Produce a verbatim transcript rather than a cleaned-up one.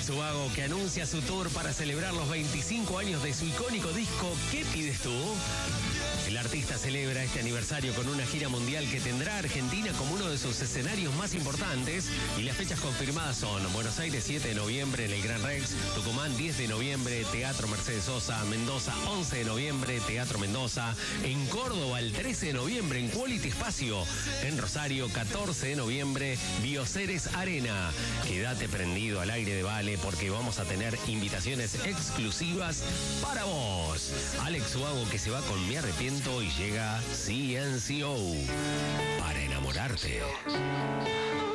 Alex Ubago, que anuncia su tour para celebrar los veinticinco años de su icónico disco ¿Qué pides tú? El artista celebra este aniversario con una gira mundial que tendrá a Argentina como uno de sus escenarios más importantes, y las fechas confirmadas son Buenos Aires siete de noviembre en el Gran Rex, Tucumán diez de noviembre, Teatro Mercedes Sosa, Mendoza once de noviembre, Teatro Mendoza, en Córdoba el trece de noviembre en Quality Espacio, en Rosario catorce de noviembre, Bioceres Arena. Quédate prendido al aire de Vale porque vamos a tener invitaciones exclusivas para vos. Alex Ubago, que se va con Me Arrepiento, y llega C N C O para enamorarte.